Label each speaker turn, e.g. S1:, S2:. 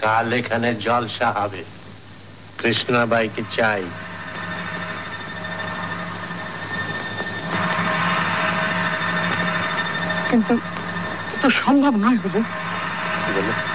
S1: কাল এখানে জলসা হবে, কৃষ্ণাবাইকে চাই।
S2: কিন্তু তো সম্ভব নয় হুজুর।
S1: কি বলে?